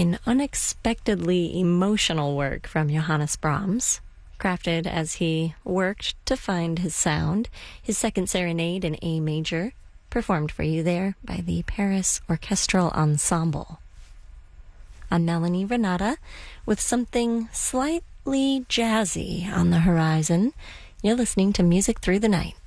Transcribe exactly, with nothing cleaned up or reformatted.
in unexpectedly emotional work from Johannes Brahms. Crafted as he worked to find his sound, his second serenade in A major, performed for you there by the Paris Orchestral Ensemble. I'm Melanie Renata with something slightly jazzy on the horizon. You're listening to Music Through the Night.